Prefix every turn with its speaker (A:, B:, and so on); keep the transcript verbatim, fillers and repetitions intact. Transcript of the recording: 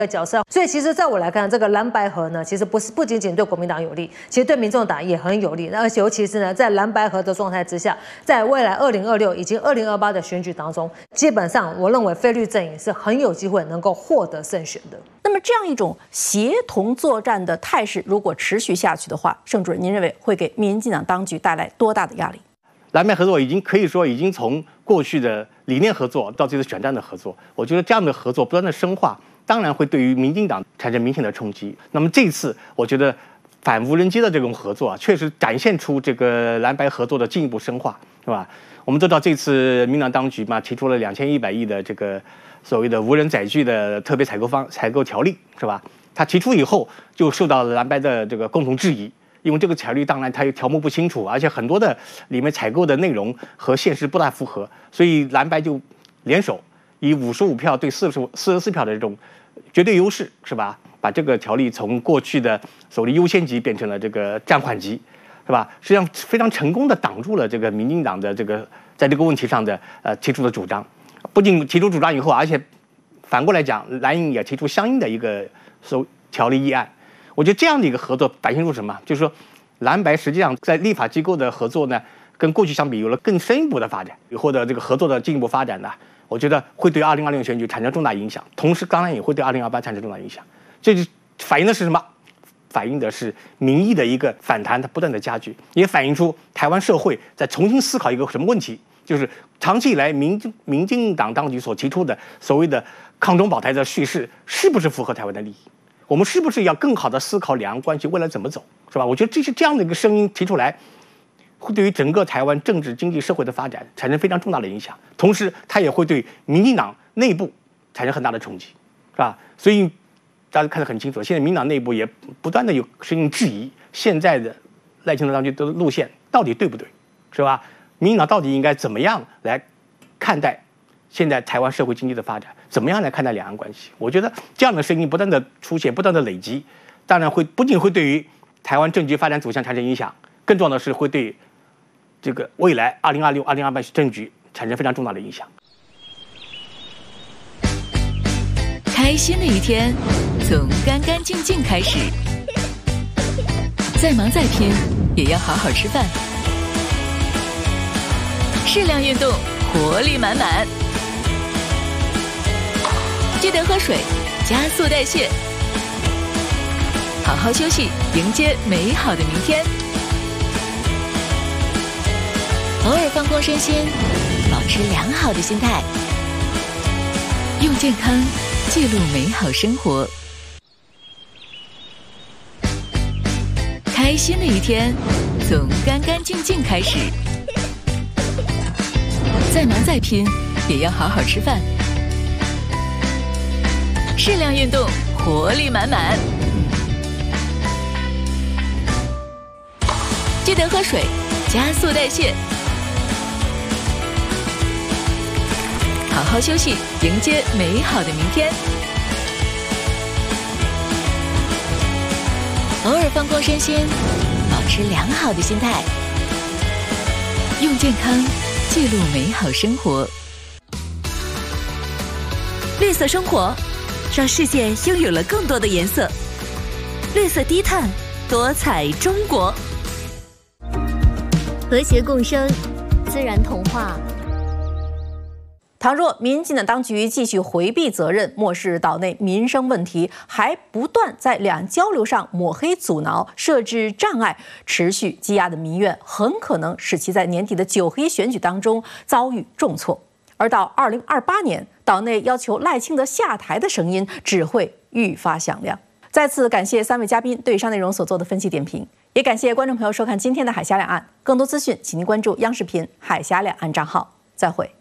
A: 的角色。所以其实在我来看，这个蓝白合呢，其实不是不仅仅对国民党有利，其实对民众党也很有利。而且尤其是呢，在蓝白合的状态之下，在未来二零二六以及二零二八的选举当中，基本上我认为非绿阵营是很有机会能够获得胜选的。
B: 那么这样一种协同作战的态势，如果持续下去的话，盛主任，您认为会给民进党当局带来多大的压力？
C: 蓝白合作已经可以说已经从过去的理念合作到这次选战的合作，我觉得这样的合作不断的深化，当然会对于民进党产生明显的冲击。那么这次我觉得反无人机的这种合作啊，确实展现出这个蓝白合作的进一步深化，是吧？我们都知道这次民党当局嘛提出了两千一百亿的这个所谓的无人载具的特别采购方采购条例，是吧？他提出以后就受到了蓝白的这个共同质疑。因为这个条例当然它条目不清楚，而且很多的里面采购的内容和现实不大符合，所以蓝白就联手以五十五票对四十四十四票的这种绝对优势，是吧？把这个条例从过去的所谓优先级变成了这个暂缓级，是吧？实际上非常成功的挡住了这个民进党的这个在这个问题上的呃提出的主张。不仅提出主张以后，而且反过来讲，蓝营也提出相应的一个所条例议案。我觉得这样的一个合作反映出什么？就是说，蓝白实际上在立法机构的合作呢，跟过去相比有了更深一步的发展，以后的这个合作的进一步发展呢，我觉得会对二零二零选举产生重大影响，同时当然也会对二零二八产生重大影响。这就反映的是什么？反映的是民意的一个反弹，它不断的加剧，也反映出台湾社会在重新思考一个什么问题，就是长期以来民民进党当局所提出的所谓的抗中保台的叙事，是不是符合台湾的利益？我们是不是要更好的思考两岸关系未来怎么走，是吧？我觉得这是这样的一个声音提出来，会对于整个台湾政治、经济、社会的发展产生非常重大的影响，同时它也会对民进党内部产生很大的冲击，是吧？所以大家看得很清楚，现在民进党内部也不断的有声音质疑现在的赖清德当局的路线到底对不对，是吧？民进党到底应该怎么样来看待现在台湾社会经济的发展，怎么样来看待两岸关系？我觉得这样的声音不断的出现，不断的累积，当然会不仅会对于台湾政局发展走向产生影响，更重要的是会对这个未来二零二六、二零二八政局产生非常重大的影响。
D: 开心的一天从干干净净开始，再忙再拼也要好好吃饭，适量运动，活力满满。记得喝水，加速代谢，好好休息，迎接美好的明天。偶尔放空身心，保持良好的心态，用健康记录美好生活。开心的一天从干干净净开始，再忙再拼也要好好吃饭，适量运动，活力满满。记得喝水，加速代谢，好好休息，迎接美好的明天。偶尔放空身心，保持良好的心态，用健康记录美好生活。绿色生活，让世界拥有了更多的颜色。绿色低碳，多彩中国。
E: 和谐共生，自然同化。
B: 倘若民进党当局继续回避责任，漠视岛内民生问题，还不断在两岸交流上抹黑阻挠、设置障碍，持续积压的民怨，很可能使其在年底的九合一选举当中遭遇重挫。而到二零二八年，岛内要求赖清德下台的声音只会愈发响亮。再次感谢三位嘉宾对以上内容所做的分析点评，也感谢观众朋友收看今天的海峡两岸。更多资讯，请您关注央视频海峡两岸账号。再会。